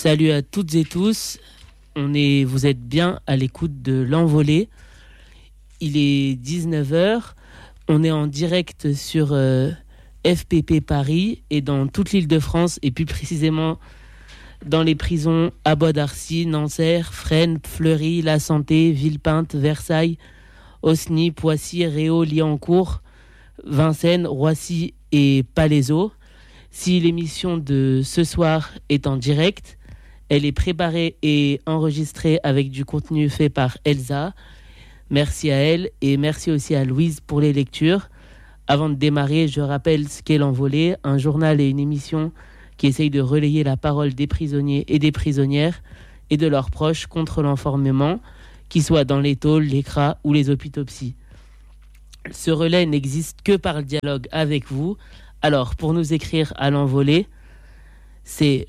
Salut à toutes et tous. Vous êtes bien à l'écoute de l'Envolée. Il est 19h. On est en direct sur FPP Paris et dans toute l'Île-de-France et plus précisément dans les prisons à Bois d'Arcy, Nanterre, Fresnes, Fleury, La Santé, Villepinte, Versailles, Osny, Poissy, Réau, Liancourt, Vincennes, Roissy et Palaiseau. Si l'émission de ce soir est en direct, elle est préparée et enregistrée avec du contenu fait par Elsa. Merci à elle et merci aussi à Louise pour les lectures. Avant de démarrer, je rappelle ce qu'est l'Envolée, un journal et une émission qui essayent de relayer la parole des prisonniers et des prisonnières et de leurs proches contre l'enfermement, qu'ils soient dans les tôles, les CRA ou les hôpitaux psy. Ce relais n'existe que par le dialogue avec vous. Alors, pour nous écrire à l'Envolée, c'est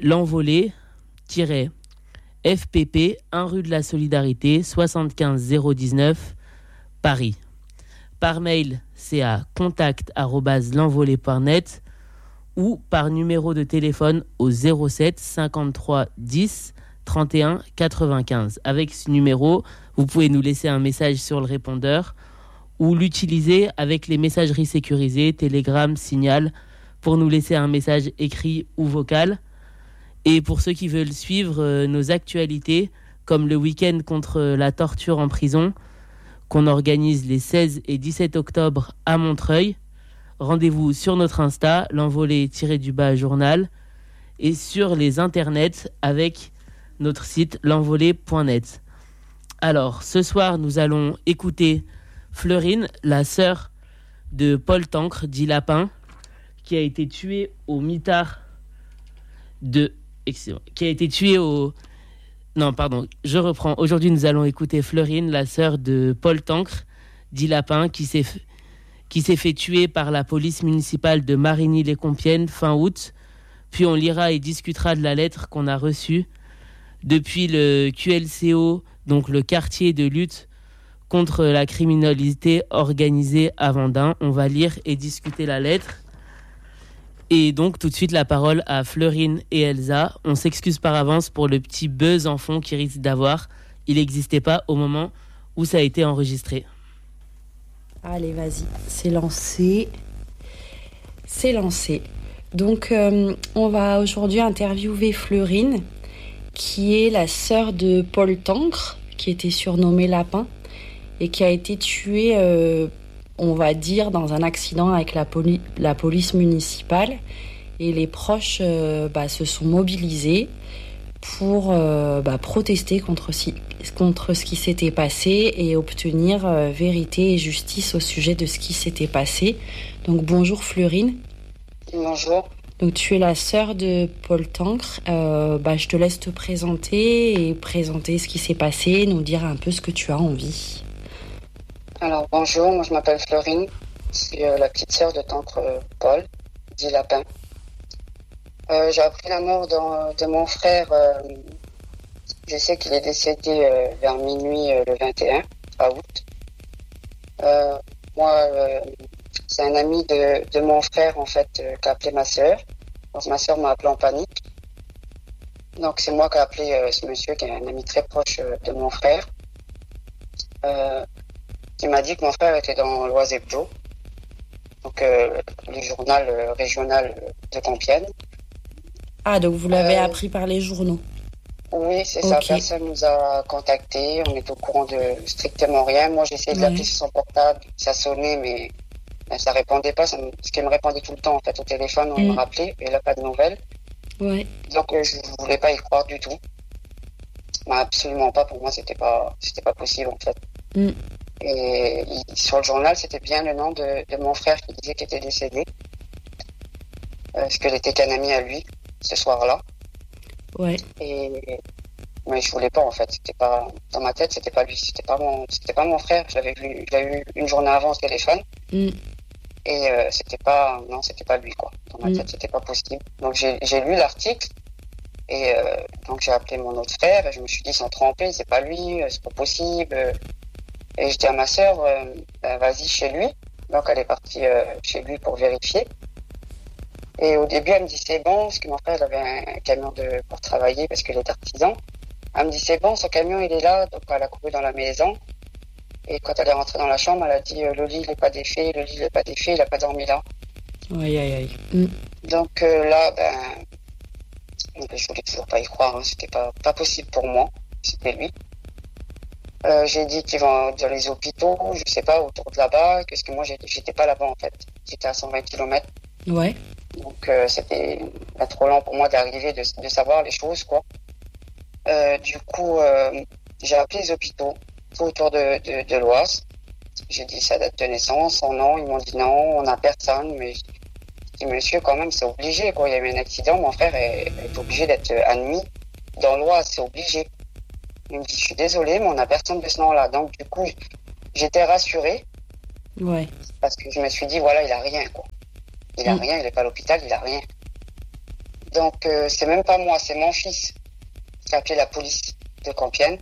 l'Envolée-FPP 1 rue de la Solidarité 75 019 Paris. Par mail, c'est à contact@lenvolée.net ou par numéro de téléphone au 07 53 10 31 95. Avec ce numéro, vous pouvez nous laisser un message sur le répondeur ou l'utiliser avec les messageries sécurisées, Telegram, Signal, pour nous laisser un message écrit ou vocal. Et pour ceux qui veulent suivre nos actualités, comme le week-end contre la torture en prison, qu'on organise les 16 et 17 octobre à Montreuil, rendez-vous sur notre Insta, l'envolée-journal, et sur les internets avec notre site l'envolée.net. Alors, ce soir, nous allons écouter Fleurine, la sœur de Paul Tancre, dit Lapin, qui a été tué au mitard de... qui a été tué au... Non, pardon, je reprends. Aujourd'hui, nous allons écouter Fleurine, la sœur de Paul Tancre, dit Lapin, qui s'est fait tuer par la police municipale de Marigny-les-Compiègnes fin août. Puis on lira et discutera de la lettre qu'on a reçue depuis le QLCO, donc le quartier de lutte contre la criminalité organisée à Vendin. On va lire et discuter la lettre. Et donc tout de suite la parole à Fleurine et Elsa. On s'excuse par avance pour le petit buzz en fond qu'il risque d'avoir. Il n'existait pas au moment où ça a été enregistré. Allez, vas-y, c'est lancé. C'est lancé. Donc, on va aujourd'hui interviewer Fleurine, qui est la sœur de Paul Tancre, qui était surnommé Lapin, et qui a été tuée, on va dire, dans un accident avec la police municipale. Et les proches se sont mobilisés pour protester contre ce qui s'était passé et obtenir vérité et justice au sujet de ce qui s'était passé. Donc bonjour Fleurine. Bonjour. Donc tu es la sœur de Paul Tancre. Je te laisse te présenter et présenter ce qui s'est passé, nous dire un peu ce que tu as envie. Alors bonjour, moi je m'appelle Fleurine, je suis la petite sœur de Tancre Paul, dit Lapin. J'ai appris la mort de mon frère, je sais qu'il est décédé vers minuit le 21 août. C'est un ami de mon frère en fait qui a appelé ma sœur. Donc ma sœur m'a appelé en panique. Donc c'est moi qui ai appelé ce monsieur qui est un ami très proche de mon frère. Il m'a dit que mon frère était dans l'Oise Hebdo, donc le journal régional de Compiègne. Ah, donc vous l'avez appris par les journaux? Oui, c'est ça. Personne nous a contactés. On est au courant de strictement rien. Moi, j'ai essayé de l'appeler sur son portable. Ça sonnait, mais ça répondait pas. Ce qui me répondait tout le temps, en fait, au téléphone, on me rappelait, et là, pas de nouvelles. Ouais. Donc, je voulais pas y croire du tout. Mais absolument pas. Pour moi, c'était pas possible, en fait. Et sur le journal, c'était bien le nom de mon frère qui disait qu'il était décédé. Parce qu'il était qu'un ami à lui, ce soir-là. Ouais. Mais je voulais pas, en fait. C'était pas, dans ma tête, c'était pas lui. C'était pas mon frère. Je l'avais eu une journée avant au téléphone. Et c'était pas lui, quoi. Dans ma tête, c'était pas possible. Donc, j'ai lu l'article. Et donc, j'ai appelé mon autre frère. Et je me suis dit, ils sont trompés, c'est pas lui, c'est pas possible. Et je dis à ma sœur, vas-y chez lui. Donc, elle est partie chez lui pour vérifier. Et au début, elle me dit c'est bon, parce que mon frère il avait un camion pour travailler, parce qu'il est artisan. Elle me dit c'est bon, son camion il est là, donc elle a couru dans la maison. Et quand elle est rentrée dans la chambre, elle a dit le lit il n'est pas défait, le lit il n'est pas défait, il n'a pas dormi là. Aïe, aïe, aïe. Donc là, je voulais toujours pas y croire, hein. C'était pas possible pour moi, c'était lui. J'ai dit qu'ils vont dans les hôpitaux, je sais pas, autour de là-bas, parce que moi j'étais pas là-bas en fait, j'étais à 120 km. Ouais. Donc c'était trop lent pour moi d'arriver, de savoir les choses, quoi. Du coup, j'ai appelé les hôpitaux, tout autour de l'Oise. J'ai dit sa date de naissance, son nom, ils m'ont dit non, on n'a personne, mais je dis monsieur, quand même, c'est obligé, quoi. Il y a eu un accident, mon frère est obligé d'être admis dans l'Oise, c'est obligé. Il me dit, je suis désolé, mais on n'a personne de ce nom-là. Donc, du coup, j'étais rassurée. Ouais. Parce que je me suis dit, voilà, il a rien, quoi. Il a rien, il n'est pas à l'hôpital, il a rien. Donc, c'est même pas moi, c'est mon fils qui a appelé la police de Compiègne.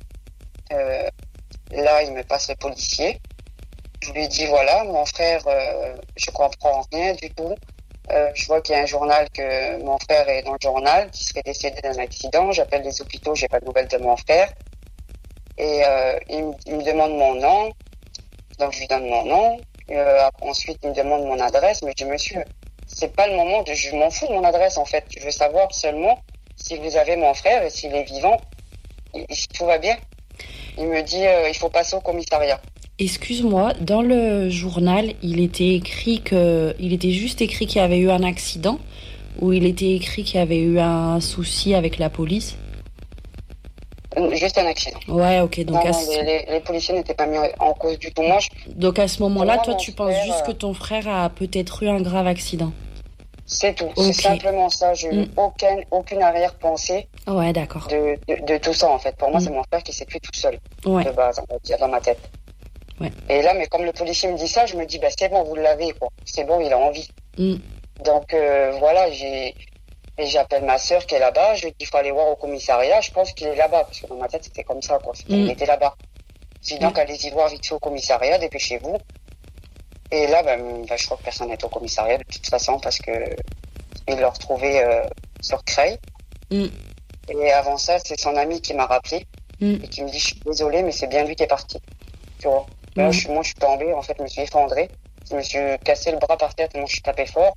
Là, il me passe le policier. Je lui dis, voilà, mon frère, je comprends rien du tout. Je vois qu'il y a un journal que mon frère est dans le journal, qui serait décédé d'un accident. J'appelle les hôpitaux, j'ai pas de nouvelles de mon frère. Et il me demande mon nom. Donc je lui donne mon nom. Ensuite, il me demande mon adresse. Mais je dis, monsieur, c'est pas le moment je m'en fous de mon adresse en fait. Je veux savoir seulement si vous avez mon frère et s'il est vivant et si tout va bien. Il me dit, il faut passer au commissariat. Excuse-moi, dans le journal, il était juste écrit qu'il y avait eu un accident ou il était écrit qu'il y avait eu un souci avec la police? Juste un accident. Ouais, ok. Donc les policiers n'étaient pas mis en cause du tout. Donc à ce moment-là, toi, tu penses juste que ton frère a peut-être eu un grave accident? C'est tout. Okay. C'est simplement ça. Je n'ai aucune arrière-pensée. Ouais, d'accord. De tout ça, en fait. Pour moi, c'est mon frère qui s'est tué tout seul. Ouais. De base, on va dire, dans ma tête. Ouais. Et là, mais comme le policier me dit ça, je me dis, c'est bon, vous l'avez, quoi. C'est bon, il a envie. Donc, voilà, j'appelle ma sœur qui est là-bas. Je lui dis, il faut aller voir au commissariat. Je pense qu'il est là-bas. Parce que dans ma tête, c'était comme ça, quoi. Il était là-bas. Je dis donc, allez-y voir vite fait au commissariat, dépêchez-vous. Et là, je crois que personne n'est au commissariat, de toute façon, parce que il l'a retrouvé sur Creil. Et avant ça, c'est son ami qui m'a rappelé et qui me dit, je suis désolé, mais c'est bien lui qui est parti. Tu vois. Là, moi, je suis tombée, en fait, je me suis effondrée. Je me suis cassé le bras par terre tellement je suis tapé fort.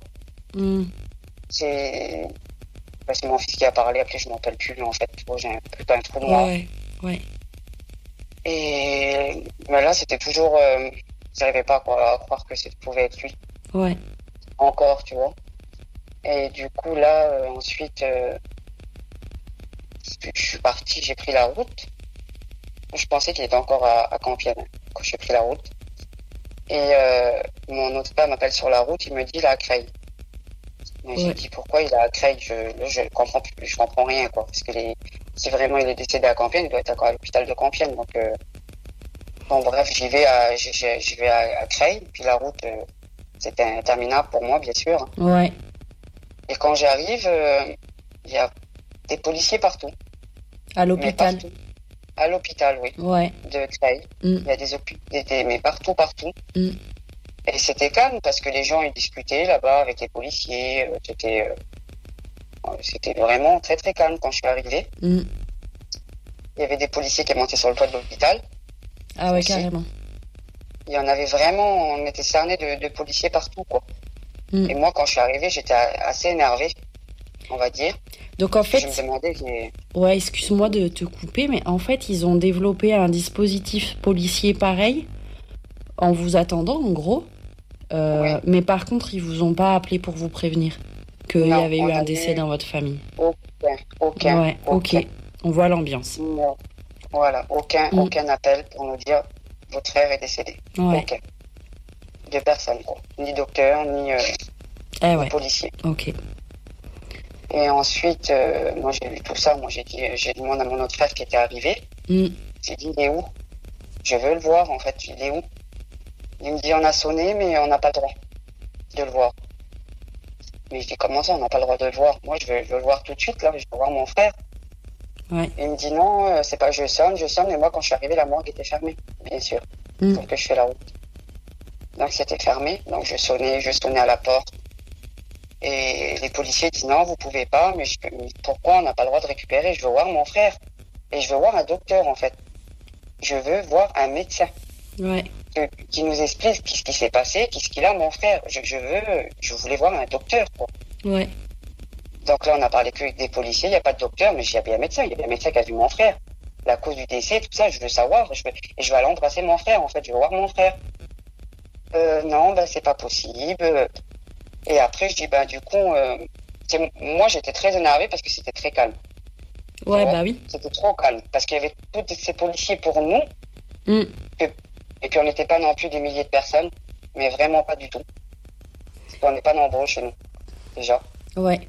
C'est mon fils qui a parlé, après je m'en rappelle plus, en fait. Tu vois, j'ai un trou noir. Ouais. Et là, c'était toujours... j'arrivais pas à croire que ça pouvait être lui. Ouais. Encore, tu vois. Et du coup, là, ensuite, je suis parti, j'ai pris la route. Je pensais qu'il était encore à Compiègne quand j'ai pris la route. Et mon autre père m'appelle sur la route, il me dit il est à Creil. Mais j'ai dit pourquoi il est à Creil, je comprends rien, quoi. Parce que si vraiment il est décédé à Compiègne, il doit être encore à l'hôpital de Compiègne. Donc, bon, bref, j'y vais à Creil, puis la route, c'était interminable pour moi, bien sûr. Ouais. Et quand j'arrive, il y a des policiers partout. À l'hôpital? À l'hôpital, oui. Ouais. De Creil. Il y a mais partout. Et c'était calme parce que les gens, ils discutaient là-bas avec les policiers. C'était vraiment très, très calme quand je suis arrivée. Il y avait des policiers qui montaient sur le toit de l'hôpital. Ah ouais, carrément. Il y en avait vraiment, on était cernés de policiers partout, quoi. Et moi, quand je suis arrivée, j'étais assez énervée, on va dire. Donc en fait, je me demandais ouais, excuse-moi de te couper, mais en fait, ils ont développé un dispositif policier pareil en vous attendant, en gros. Oui. Mais par contre, ils vous ont pas appelé pour vous prévenir qu'il y avait eu un décès dans votre famille. Aucun. Ouais, aucun. Ok. On voit l'ambiance. Non. Voilà, aucun appel pour nous dire votre frère est décédé. Ouais. Aucun. De personne, quoi. Ni docteur, ni policier. Ok. Et ensuite, moi j'ai vu tout ça. Moi j'ai demandé à mon autre frère qui était arrivé. J'ai dit, il est où? Je veux le voir, en fait. Il est où? Il me dit, on a sonné, mais on n'a pas le droit de le voir. Mais je dis, comment ça, on n'a pas le droit de le voir? Moi, je veux le voir tout de suite, là. Je veux voir mon frère. Ouais. Il me dit, non, c'est pas je sonne. Et moi, quand je suis arrivé, la morgue était fermée, bien sûr. Pour que je fais la route. Donc, c'était fermé. Donc, je sonnais à la porte. Et les policiers disent non, vous pouvez pas, mais pourquoi on n'a pas le droit de récupérer? Je veux voir mon frère. Et je veux voir un docteur, en fait. Je veux voir un médecin. Ouais. Qui nous explique ce qui s'est passé, qu'est-ce qu'il a, mon frère. Je voulais voir un docteur, quoi. Ouais. Donc là, on a parlé que des policiers, il n'y a pas de docteur, mais il y a bien un médecin. Il y a bien un médecin qui a vu mon frère. La cause du décès, tout ça, je veux savoir. Et je veux aller embrasser mon frère, en fait. Je veux voir mon frère. Non, c'est pas possible. Et après, je dis, du coup, moi, j'étais très énervée parce que c'était très calme. Ouais, oui. C'était trop calme. Parce qu'il y avait tous ces policiers pour nous. Et puis, on n'était pas non plus des milliers de personnes. Mais vraiment pas du tout. Parce qu'on n'est pas nombreux chez nous, déjà. Ouais.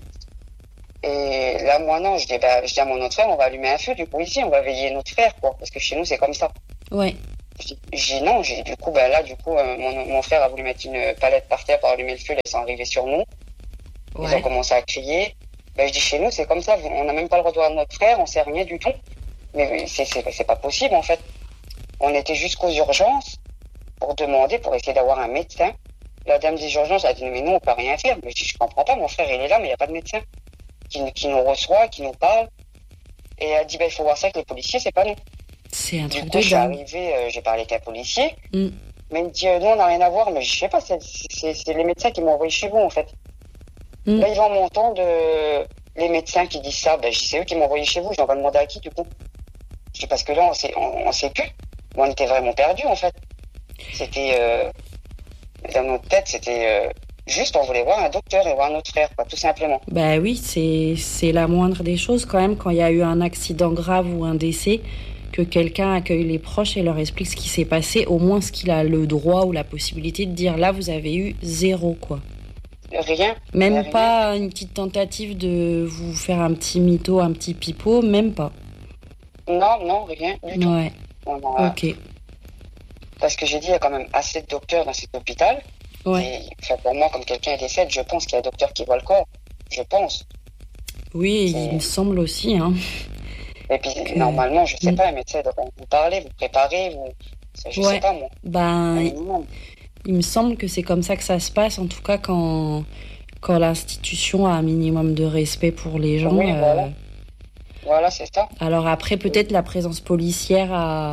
Et là, moi, non, je dis à mon autre frère, on va allumer un feu, du coup, ici, on va veiller notre frère, quoi. Parce que chez nous, c'est comme ça. Ouais. J'ai non, du coup, mon frère a voulu mettre une palette par terre pour allumer le feu, là, ils sont arrivés sur nous. Ouais. Ils ont commencé à crier. Je dis, chez nous, c'est comme ça, on n'a même pas le droit de voir notre frère, on sait rien du tout. Mais c'est pas possible, en fait. On était jusqu'aux urgences pour essayer d'avoir un médecin. La dame des urgences a dit, mais nous, on peut rien faire. Mais je dis, je comprends pas, mon frère, il est là, mais il n'y a pas de médecin qui nous reçoit, qui nous parle. Et elle dit, il faut voir ça avec les policiers, c'est pas nous. C'est un truc de dingue. Je suis arrivée, j'ai parlé avec un policier, mais il me dit, nous, on n'a rien à voir, mais je sais pas, c'est les médecins qui m'ont envoyé chez vous, en fait. Là, ils vont m'entendre les médecins qui disent ça, je dis, c'est eux qui m'ont envoyé chez vous, je dois demander à qui, du coup. Je dis, parce que là, on sait plus. On était vraiment perdus, en fait. C'était, dans notre tête, c'était juste, on voulait voir un docteur et voir notre frère, quoi, tout simplement. Oui, c'est la moindre des choses, quand même, quand il y a eu un accident grave ou un décès, que quelqu'un accueille les proches et leur explique ce qui s'est passé, au moins ce qu'il a le droit ou la possibilité de dire, là, vous avez eu 0, quoi. Rien. Même rien. Pas une petite tentative de vous faire un petit mytho, un petit pipeau, même pas. Non, rien du tout. Ouais. Ok. Parce que j'ai dit, il y a quand même assez de docteurs dans cet hôpital. Ouais. Et, pour moi, comme quelqu'un est décédé, je pense qu'il y a un docteur qui voit le corps. Je pense. Oui, il me semble aussi, hein. Et puis, normalement, je sais pas, un médecin doit vous parler, vous préparer, je sais pas, moi. Il me semble que c'est comme ça que ça se passe, en tout cas quand l'institution a un minimum de respect pour les gens. Oui, voilà, c'est ça. Alors après, peut-être la présence policière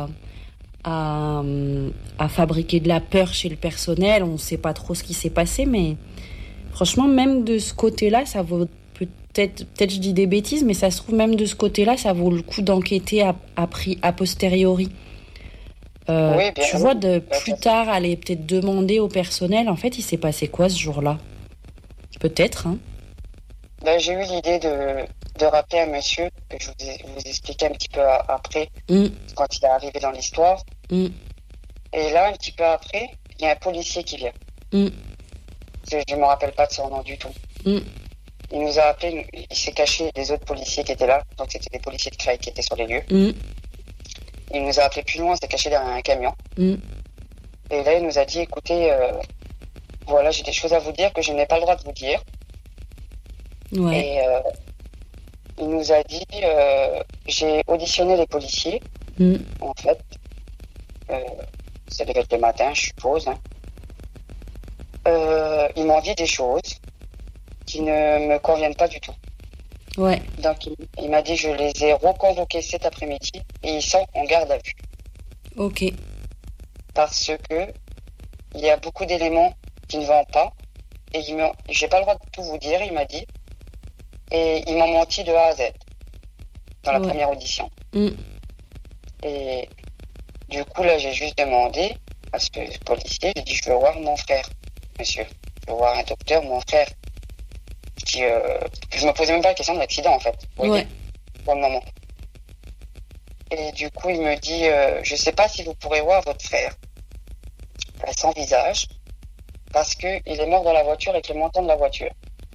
a fabriqué de la peur chez le personnel. On ne sait pas trop ce qui s'est passé, mais franchement, même de ce côté-là, ça vaut peut-être je dis des bêtises, mais ça se trouve même de ce côté-là, ça vaut le coup d'enquêter a posteriori. Oui, tu vois, plus tard, aller peut-être demander au personnel, en fait, il s'est passé quoi ce jour-là? Peut-être, hein. J'ai eu l'idée de rappeler un monsieur que je vous expliquais un petit peu après, quand il est arrivé dans l'histoire. Et là, un petit peu après, il y a un policier qui vient. Je ne me rappelle pas de son nom du tout. Il nous a appelé, il s'est caché des autres policiers qui étaient là, donc c'était des policiers de Creil qui étaient sur les lieux. Il nous a appelé plus loin, s'est caché derrière un camion. Et là, il nous a dit, écoutez, voilà, j'ai des choses à vous dire que je n'ai pas le droit de vous dire. Ouais. Et il nous a dit, j'ai auditionné les policiers, en fait. Ça devait être le matin, je suppose. Hein. Ils m'ont dit des choses qui ne me conviennent pas du tout. Ouais. Donc, il m'a dit, je les ai reconvoqués cet après-midi et ils sont en garde à vue. Ok. Parce que il y a beaucoup d'éléments qui ne vont pas et j'ai pas le droit de tout vous dire, il m'a dit. Et ils m'ont menti de A à Z dans la première audition. Et du coup, là, j'ai juste demandé à ce policier, j'ai dit, je veux voir mon frère, monsieur. Je veux voir un docteur, mon frère. Je me posais même pas la question de l'accident, en fait. Vous voyez, pour le moment. Et du coup, il me dit, je sais pas si vous pourrez voir votre frère sans visage, parce qu'il est mort dans la voiture avec le montant de la voiture.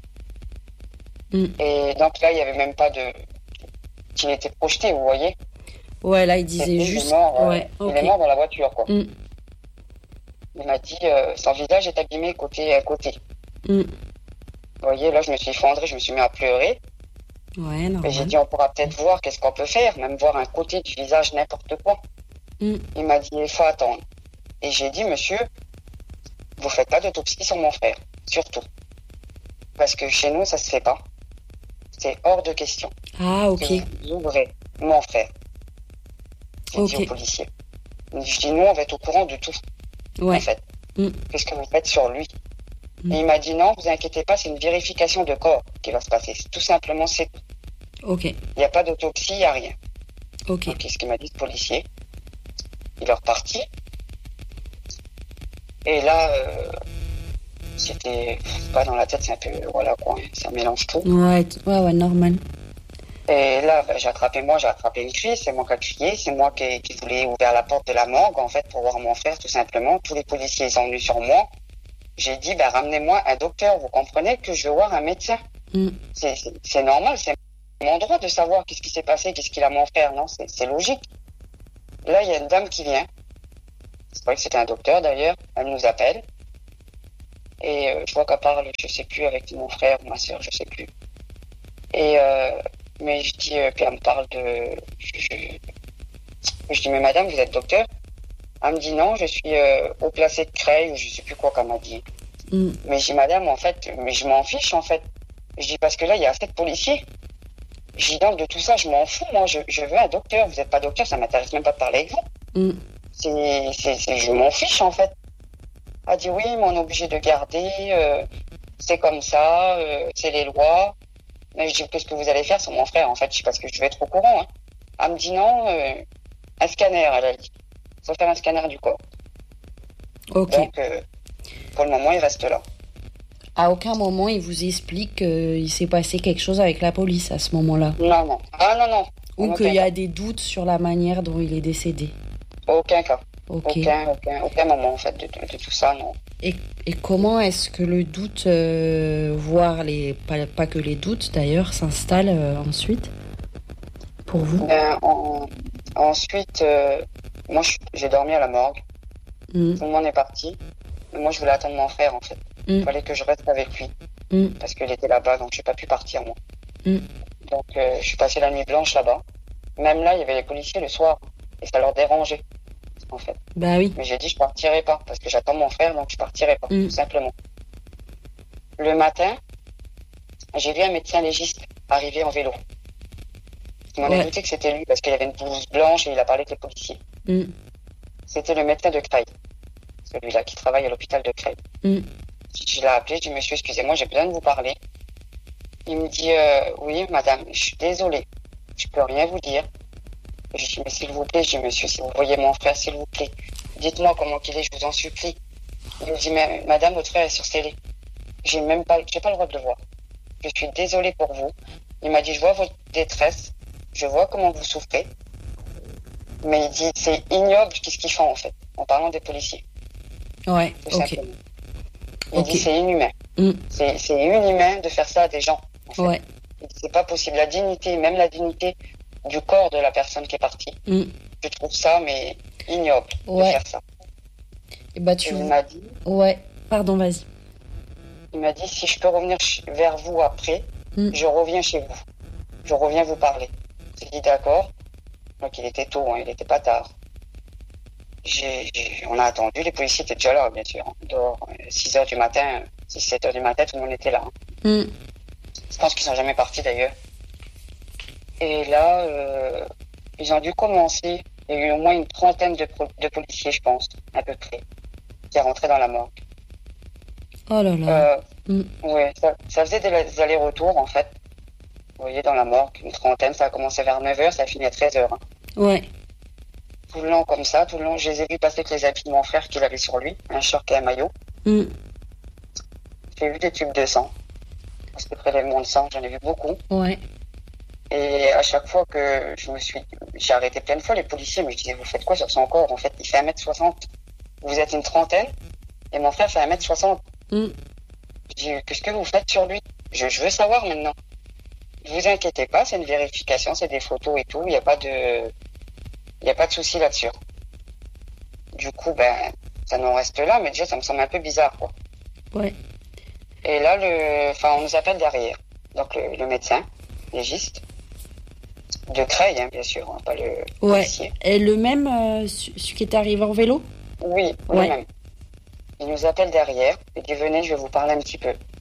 Et donc là, il n'y avait même pas qu'il était projeté, vous voyez. Ouais, là, il disait juste... Il est mort dans la voiture, quoi. Il m'a dit, son visage est abîmé côté à côté. Vous voyez, là, je me suis effondrée, je me suis mis à pleurer. Ouais, non. Et j'ai dit, on pourra peut-être voir qu'est-ce qu'on peut faire, même voir un côté du visage, n'importe quoi. Il m'a dit, il faut attendre. Et j'ai dit, monsieur, vous faites pas d'autopsie sur mon frère, surtout. Parce que chez nous, ça se fait pas. C'est hors de question. Ah, ok. Que vous ouvrez mon frère. J'ai dit aux policiers. Je dis, nous, on va être au courant de tout. Ouais. En fait. Qu'est-ce que vous faites sur lui? Et il m'a dit, non, vous inquiétez pas, c'est une vérification de corps qui va se passer. Tout simplement, c'est tout. Ok. Il n'y a pas d'autopsie, il n'y a rien. Ok. Donc, qu'est-ce qu'il m'a dit, ce policier? Il est reparti. Et là, c'était pas dans la tête, c'est un peu, voilà quoi, ça mélange tout. Ouais, normal. Et là, j'ai attrapé une fille, c'est moi qui ai crié, c'est moi qui voulais ouvrir la porte de la morgue, en fait, pour voir mon frère, tout simplement. Tous les policiers sont venus sur moi. J'ai dit, ramenez-moi un docteur, vous comprenez que je veux voir un médecin. C'est normal, c'est mon droit de savoir qu'est-ce qui s'est passé, qu'est-ce qu'il a mon frère, non, c'est logique. Là, il y a une dame qui vient. C'est vrai que c'était un docteur d'ailleurs, elle nous appelle. Et je vois qu'elle parle, je sais plus, avec mon frère ou ma soeur, je sais plus. Et mais je dis, puis elle me parle de... Je dis, mais madame, vous êtes docteur? Elle me dit non, je suis au placé de Creil, ou je sais plus quoi qu'elle m'a dit. Mais je dis, madame, en fait, mais je m'en fiche, en fait. Je dis, parce que là, il y a assez de policiers. Je dis, donc, de tout ça, je m'en fous, moi, je veux un docteur. Vous n'êtes pas docteur, ça m'intéresse même pas de parler avec vous. Je m'en fiche, en fait. Elle dit, oui, mais on est obligé de garder, c'est comme ça, c'est les lois. Mais je dis, qu'est-ce que vous allez faire sur mon frère, en fait? Je dis, parce que je vais être au courant, hein. Elle me dit, non, un scanner, elle a dit. Il faut faire un scanner du corps. Ok. Donc, pour le moment, il reste là. À aucun moment, il vous explique qu'il s'est passé quelque chose avec la police à ce moment-là? Non. Ah non. Ou qu'il y a des doutes sur la manière dont il est décédé? Aucun cas. Ok. Aucun moment, en fait, de tout ça, non. Et comment est-ce que le doute, voire pas que les doutes d'ailleurs, s'installe ensuite pour vous? Ensuite, moi, j'ai dormi à la morgue. Tout le monde est parti. Mais moi, je voulais attendre mon frère, en fait. Il fallait que je reste avec lui. Parce qu'il était là-bas, donc je n'ai pas pu partir, moi. Donc, je suis passé la nuit blanche là-bas. Même là, il y avait les policiers le soir. Et ça leur dérangeait, en fait. Bah oui. Mais j'ai dit, je partirai pas. Parce que j'attends mon frère, donc je partirai pas, tout simplement. Le matin, j'ai vu un médecin légiste arriver en vélo. Je m'en ai douté que c'était lui, parce qu'il avait une blouse blanche et il a parlé avec les policiers. C'était le médecin de Creil. Celui-là qui travaille à l'hôpital de Creil. Je l'ai appelé, je dis, monsieur, excusez-moi, j'ai besoin de vous parler. Il me dit, oui, madame, je suis désolée, je peux rien vous dire. Je dis, mais s'il vous plaît, je dis, monsieur, si vous voyez mon frère, s'il vous plaît, dites-moi comment il est, je vous en supplie. Il me dit, mais madame, votre frère est surcellé. J'ai pas le droit de le voir. Je suis désolée pour vous. Il m'a dit, je vois votre détresse, je vois comment vous souffrez. Mais il dit, c'est ignoble qu'est-ce qu'ils font, en fait, en parlant des policiers. Ouais, tout simplement. Il dit, c'est inhumain. C'est inhumain de faire ça à des gens, en fait. Ouais. C'est pas possible. La dignité, même la dignité du corps de la personne qui est partie. Je trouve ça, mais ignoble de faire ça. Et bah, il m'a dit... Ouais, pardon, vas-y. Il m'a dit, si je peux revenir vers vous après, je reviens chez vous. Je reviens vous parler. J'ai dit, d'accord. Donc, il était tôt, hein, il n'était pas tard. On a attendu, les policiers étaient déjà là, bien sûr. Dehors, 6h du matin, 6-7h du matin, tout le monde était là. Je pense qu'ils sont jamais partis, d'ailleurs. Et là, ils ont dû commencer. Il y a eu au moins une trentaine de policiers, je pense, à peu près, qui est rentré dans la morgue. Oh là là. Ouais, ça faisait des allers-retours, en fait. Vous voyez, dans la morgue, une trentaine, ça a commencé vers 9h, ça a fini à 13h. Hein. Ouais. Tout le long, comme ça, tout le long, je les ai vus passer avec les habits de mon frère qu'il avait sur lui, un short et un maillot. J'ai vu des tubes de sang. Parce que prélèvement de sang, j'en ai vu beaucoup. Ouais. Et à chaque fois que j'ai arrêté plein de fois les policiers, mais je disais, vous faites quoi sur son corps? En fait, il fait 1m60. Vous êtes une trentaine, et mon frère fait 1m60. Je dis, qu'est-ce que vous faites sur lui? Je veux savoir maintenant. Ne vous inquiétez pas, c'est une vérification, c'est des photos et tout, il n'y a pas de souci là-dessus. Du coup, ça nous reste là, mais déjà, ça me semble un peu bizarre, quoi. Ouais. Et là, on nous appelle derrière. Donc, le médecin, légiste, de Creil, hein, bien sûr, hein, pas le policier. Et le même, celui qui est arrivé en vélo? Oui, le même. Il nous appelle derrière, il dit, venez, je vais vous parler un petit peu.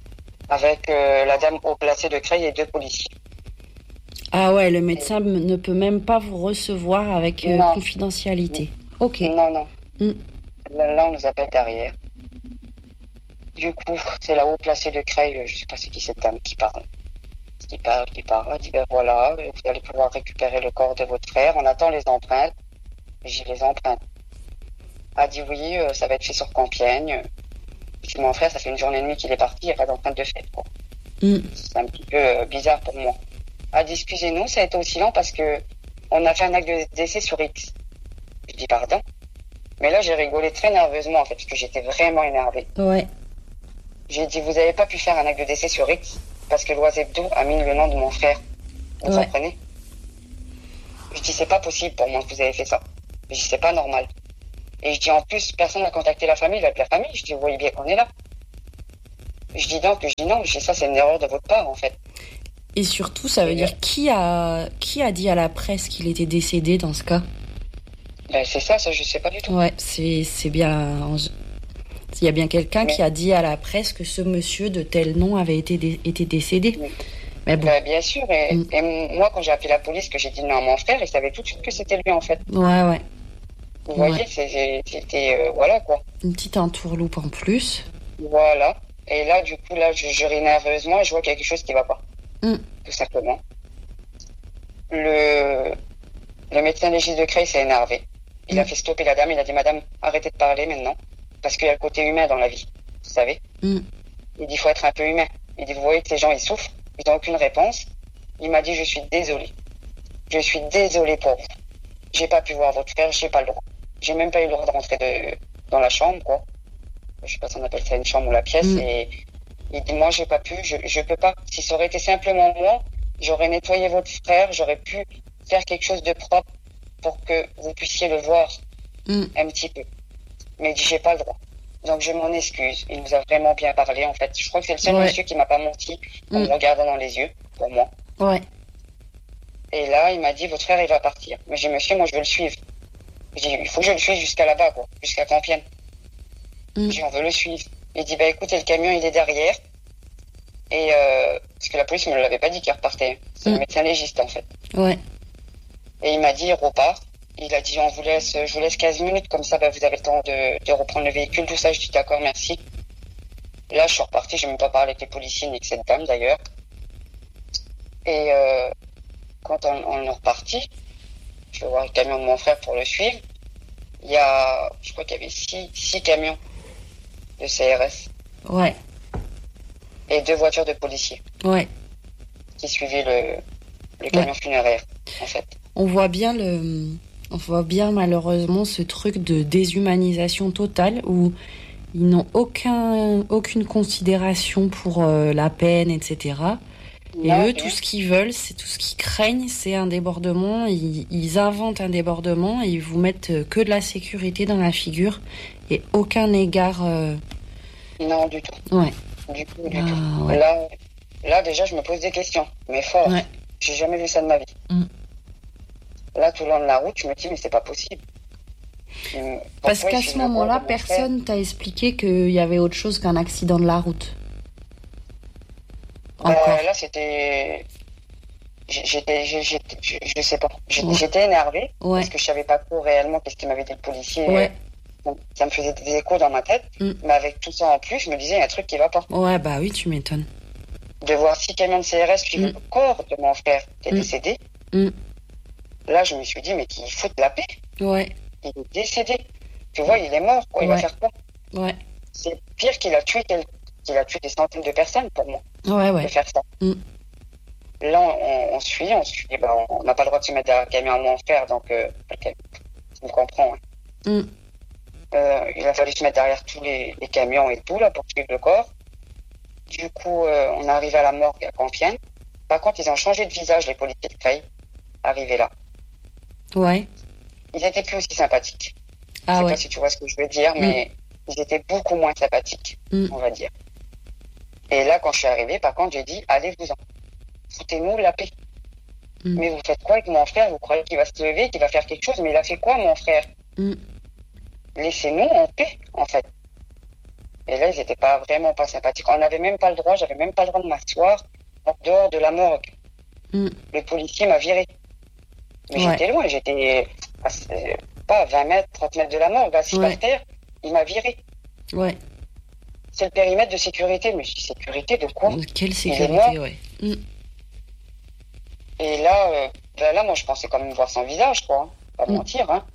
avec la dame haut placée de Creil et 2 policiers. Ah ouais, le médecin ne peut même pas vous recevoir avec confidentialité. Ok. Non. Là, on nous appelle derrière. Du coup, c'est la haut placée de Creil, je sais pas c'est qui cette dame qui parle. Qui parle. Elle dit, ben voilà, vous allez pouvoir récupérer le corps de votre frère. On attend les empreintes. J'ai les empreintes. Elle dit oui, ça va être fait sur Compiègne. Je dis, mon frère, ça fait une journée et demie qu'il est parti, il n'y a pas d'empreinte de fait, quoi. C'est un petit peu bizarre pour moi. Elle dit, excusez-nous, ça a été aussi lent parce que on a fait un acte de décès sur X. Je dis, pardon. Mais là, j'ai rigolé très nerveusement, en fait, parce que j'étais vraiment énervée. Ouais. J'ai dit, vous n'avez pas pu faire un acte de décès sur X parce que l'Oise-Hebdo a mis le nom de mon frère. Vous comprenez? Je dis, c'est pas possible pour moi que vous avez fait ça. Je dis, c'est pas normal. Et je dis, en plus, personne n'a contacté la famille, avec la famille. Je dis, vous voyez bien qu'on est là. Je dis non, ça c'est une erreur de votre part, en fait. Et surtout, ça veut dire qui a dit à la presse qu'il était décédé dans ce cas? Ben c'est ça, je sais pas du tout. Ouais, c'est bien. Il y a bien quelqu'un qui a dit à la presse que ce monsieur de tel nom avait été décédé. Oui. Mais bon. Ben, bien sûr, et moi quand j'ai appelé la police, que j'ai dit non à mon frère, il savait tout de suite que c'était lui, en fait. Ouais. Vous voyez, c'était voilà quoi. Une petite entourloupe en plus. Voilà. Et là, du coup, je ris nerveusement et je vois quelque chose qui va pas. Tout simplement. Le médecin légiste de Creil s'est énervé. Il a fait stopper la dame. Il a dit, madame, arrêtez de parler maintenant. Parce qu'il y a le côté humain dans la vie. Vous savez? Il dit, il faut être un peu humain. Il dit, vous voyez que ces gens, ils souffrent. Ils n'ont aucune réponse. Il m'a dit, je suis désolé. Je suis désolé pour vous. J'ai pas pu voir votre frère. J'ai pas le droit. J'ai même pas eu le droit de rentrer dans la chambre, quoi. Je sais pas si on appelle ça une chambre ou la pièce. Et il dit, moi, j'ai pas pu. Je peux pas. Si ça aurait été simplement moi, j'aurais nettoyé votre frère. J'aurais pu faire quelque chose de propre pour que vous puissiez le voir un petit peu. Mais il dit, j'ai pas le droit. Donc, je m'en excuse. Il nous a vraiment bien parlé, en fait. Je crois que c'est le seul monsieur qui m'a pas menti en me regardant dans les yeux, pour moi. Ouais. Et là, il m'a dit, votre frère, il va partir. Mais j'ai dit, monsieur, moi, je veux le suivre. J'ai dit, il faut que je le suive jusqu'à là-bas, quoi. Jusqu'à Compiègne. J'ai dit, on veut le suivre. Il dit, bah, écoutez, le camion, il est derrière. Et, parce que la police ne me l'avait pas dit qu'il repartait. C'est le médecin légiste, en fait. Ouais. Et il m'a dit, il repart. Il a dit, je vous laisse 15 minutes, comme ça, bah, vous avez le temps de reprendre le véhicule, tout ça. Je dis, d'accord, merci. Là, je suis reparti, je n'ai même pas parlé avec les policiers, ni avec cette dame, d'ailleurs. Et, quand on est reparti, je vais voir le camion de mon frère pour le suivre. Je crois qu'il y avait 6 camions de CRS. Ouais. Et 2 voitures de policiers. Ouais. Qui suivaient le camion funéraire, en fait. On voit bien malheureusement ce truc de déshumanisation totale où ils n'ont aucune considération pour la peine, etc. Et eux, tout ce qu'ils veulent, c'est tout ce qu'ils craignent, c'est un débordement. Ils inventent un débordement et ils vous mettent que de la sécurité dans la figure et aucun égard. Non, du tout. Ouais. Du tout. Ouais. Là, déjà, je me pose des questions, mais fort. Ouais. J'ai jamais vu ça de ma vie. Là, tout le long de la route, je me dis, mais c'est pas possible. Parce qu'à ce moment-là, personne t'a expliqué qu'il y avait autre chose qu'un accident de la route. Là, c'était... Je sais pas. J'étais énervée parce que je savais pas trop réellement qu'est-ce qu'il m'avait dit le policier. Ouais. Ça me faisait des échos dans ma tête. Mais avec tout ça en plus, je me disais, il y a un truc qui va pas. Ouais, bah oui, tu m'étonnes. De voir 6 camions de CRS suivre le corps de mon frère qui est décédé. Là, je me suis dit, mais qu'il fout de la paix. Ouais. Il est décédé. Tu vois, il est mort, quoi. Il va faire quoi? Ouais. C'est pire qu'il a tué des centaines de personnes pour moi. Ouais. De faire ça. Là, on suit. Ben, on n'a pas le droit de se mettre derrière le camion à mon frère, donc, tu me comprends. Hein. Il a fallu se mettre derrière tous les camions et tout, là, pour suivre le corps. Du coup, on arrive à la morgue à Compiègne. Par contre, ils ont changé de visage, les policiers de Creil, arrivés là. Ouais. Ils étaient plus aussi sympathiques. Ah, je sais pas si tu vois ce que je veux dire, mais ils étaient beaucoup moins sympathiques, on va dire. Et là, quand je suis arrivée, par contre, j'ai dit, allez-vous-en. Foutez-nous la paix. Mais vous faites quoi avec mon frère? Vous croyez qu'il va se lever, qu'il va faire quelque chose? Mais il a fait quoi, mon frère? Laissez-nous en paix, en fait. Et là, ils n'étaient vraiment pas sympathiques. J'avais même pas le droit de m'asseoir en dehors de la morgue. Le policier m'a viré. Mais j'étais loin, j'étais pas à 20 mètres, 30 mètres de la morgue, assis par terre, il m'a viré. Ouais. C'est le périmètre de sécurité, mais je dis sécurité de quoi? Quelle sécurité, ouais. Et là, là, moi, je pensais quand même voir son visage, quoi. Hein. Pas mentir, hein.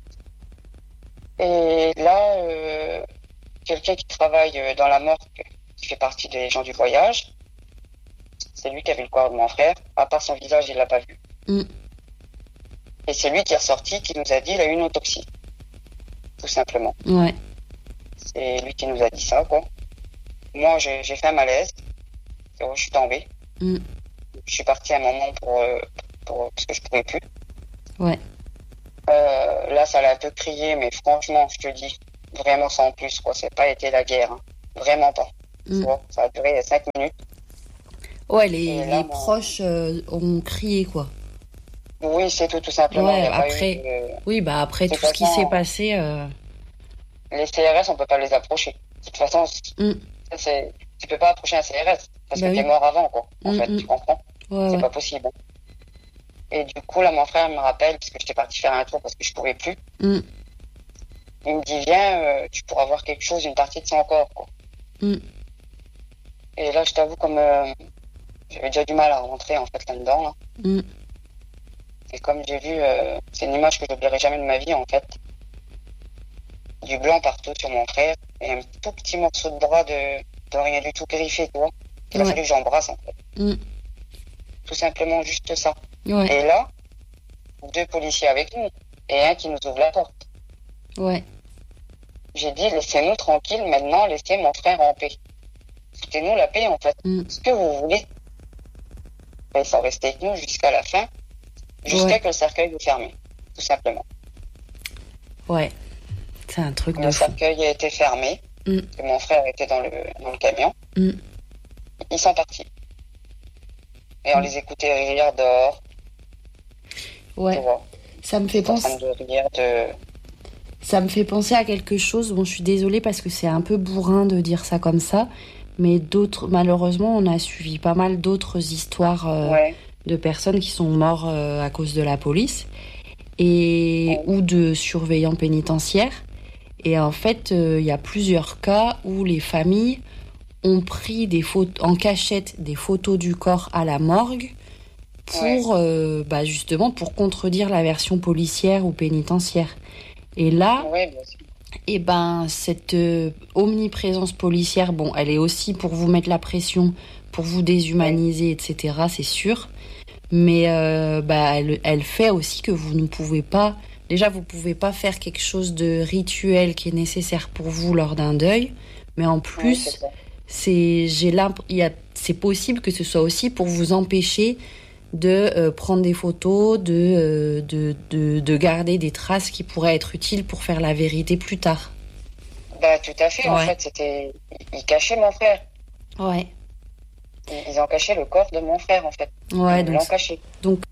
Et là, quelqu'un qui travaille dans la morgue, qui fait partie des gens du voyage, c'est lui qui avait le corps de mon frère. À part son visage, il l'a pas vu. Et c'est lui qui est ressorti, qui nous a dit, il a eu une autopsie. Tout simplement. Ouais. C'est lui qui nous a dit ça, quoi. Moi, j'ai fait un malaise. Je suis tombée. Je suis partie un moment parce que je pouvais plus. Ouais. Là, ça l'a un peu crié, mais franchement, je te dis, vraiment sans plus, quoi. C'est pas été la guerre, hein. Vraiment pas. Tu vois, ça a duré 5 minutes. Ouais, les proches ont crié, quoi. Oui, c'est tout simplement. Ouais, après tout ce qui s'est passé. Les CRS, on peut pas les approcher. De toute façon, tu peux pas approcher un CRS parce que t'es mort avant, quoi. En fait, tu comprends? C'est pas possible. Et du coup, là, mon frère me rappelle, parce que j'étais partie faire un tour parce que je pouvais plus. Il me dit, viens, tu pourras voir quelque chose, une partie de son corps, quoi. Et là, je t'avoue, comme j'avais déjà du mal à rentrer, en fait, là-dedans, là. Et comme j'ai vu, c'est une image que je n'oublierai jamais de ma vie, en fait. Du blanc partout sur mon frère et un tout petit morceau de bras de rien du tout griffé, tu vois. Il a fallu que j'embrasse, en fait. Tout simplement juste ça. Ouais. Et là, 2 policiers avec nous et un qui nous ouvre la porte. Ouais. J'ai dit, laissez-nous tranquilles maintenant, laissez mon frère en paix. Foutez-nous la paix, en fait. Ce que vous voulez. Et ils sont restés avec nous jusqu'à la fin, jusqu'à que le cercueil est fermé, tout simplement. Ouais. C'est un truc de fou. Le cercueil a été fermé, et mon frère était dans le camion. Ils sont partis. Et on les écoutait rire dehors. Ouais. Ça me fait penser. Ça me fait penser à quelque chose. Bon, je suis désolée parce que c'est un peu bourrin de dire ça comme ça, mais malheureusement, on a suivi pas mal d'autres histoires de personnes qui sont mortes à cause de la police ou de surveillants pénitentiaires. Et en fait, il y a plusieurs cas où les familles ont pris en cachette des photos du corps à la morgue pour justement pour contredire la version policière ou pénitentiaire. Et là, cette omniprésence policière, bon, elle est aussi pour vous mettre la pression, pour vous déshumaniser, etc. C'est sûr. Mais elle fait aussi que vous ne pouvez pas. Déjà, vous pouvez pas faire quelque chose de rituel qui est nécessaire pour vous lors d'un deuil, mais en plus, c'est possible que ce soit aussi pour vous empêcher de prendre des photos, de garder des traces qui pourraient être utiles pour faire la vérité plus tard. Bah, tout à fait. En fait, ils cachaient mon frère. Ouais. Ils ont caché le corps de mon frère, en fait. Ouais, ils l'ont caché. Donc,